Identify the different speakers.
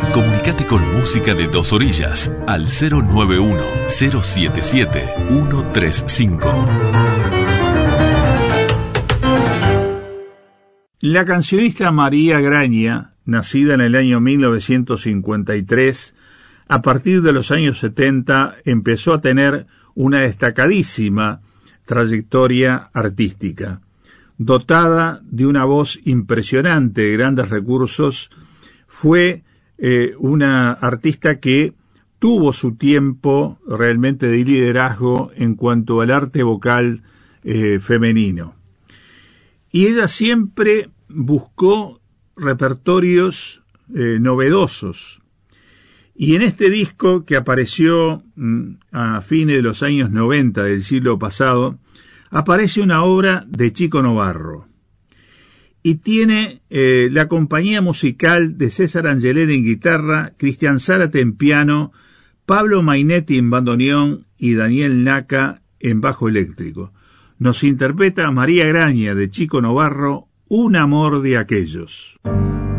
Speaker 1: Comunicate con Música de Dos Orillas al 091-077-135.
Speaker 2: La cancionista María Graña, nacida en el año 1953, a partir de los años 70 empezó a tener una destacadísima trayectoria artística. Dotada de una voz impresionante, de grandes recursos, fue una artista que tuvo su tiempo realmente de liderazgo en cuanto al arte vocal femenino. Y ella siempre buscó repertorios novedosos. Y en este disco que apareció a fines de los años 90 del siglo pasado, aparece una obra de Chico Novarro. Y tiene la compañía musical de César Angelera en guitarra, Cristian Zárate en piano, Pablo Mainetti en bandoneón y Daniel Naca en bajo eléctrico. Nos interpreta María Graña de Chico Novarro, Un amor de aquellos.